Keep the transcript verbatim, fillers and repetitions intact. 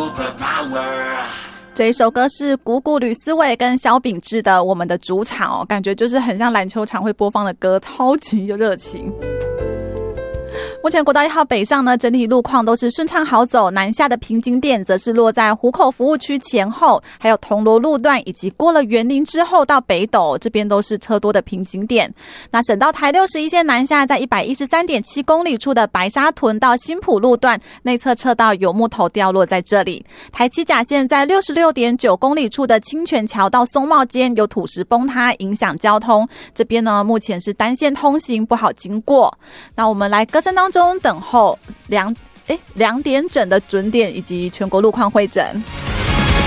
Superpower。 这一首歌是谷谷吕思伟跟萧秉治的《我们的主场》哦，感觉就是很像篮球场会播放的歌，超级有热情。目前国道一号北上呢，整体路况都是顺畅好走，南下的瓶颈点则是落在湖口服务区前后，还有铜锣路段，以及过了园林之后到北斗，这边都是车多的瓶颈点。那省道台六十一线南下，在 一百一十三点七公里处的白沙屯到新埔路段，内侧车道有木头掉落在这里。台七甲线在 六十六点九公里处的清泉桥到松茂间有土石崩塌，影响交通，这边呢目前是单线通行，不好经过。那我们来歌声当中等候两诶两点整的准点以及全国路况会诊。